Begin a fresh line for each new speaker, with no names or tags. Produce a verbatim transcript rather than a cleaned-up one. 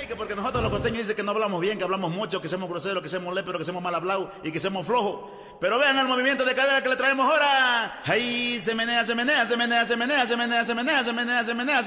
que porque nosotros los costeños dicen que no hablamos bien, que hablamos mucho, que somos groseros, que somos léperos, que somos mal hablados y que somos flojos. Pero vean el movimiento de cadera que le traemos ahora. Ahí se menea, se menea, se menea, se menea, se menea, se menea, se menea, se menea.